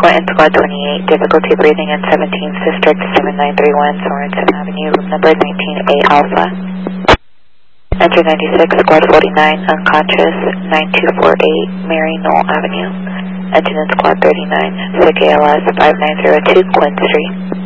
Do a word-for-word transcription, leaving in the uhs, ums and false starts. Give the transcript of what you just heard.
Quentin, Squad twenty-eight, difficulty breathing in seventeenth District, seven nine three one, Sorensen Avenue, room number nineteen A Alpha. Enter ninety-six, Squad forty-nine, unconscious, nine two four eight, Mary Knoll Avenue. Enter in Squad thirty-nine, sick A L S five nine zero two, Quinn Street.